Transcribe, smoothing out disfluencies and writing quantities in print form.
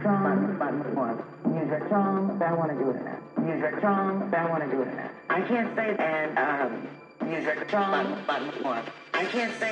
Trump, music Trump, I want to do it in that. Music Trump, I want to do it in that. I can't say and music Trump, I can't say